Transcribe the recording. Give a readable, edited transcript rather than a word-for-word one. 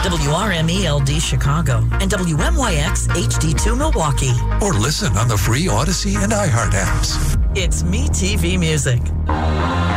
WRME-LD Chicago, and WMYX HD2 Milwaukee. Or listen on the free Odyssey and iHeart apps. It's Me TV Music.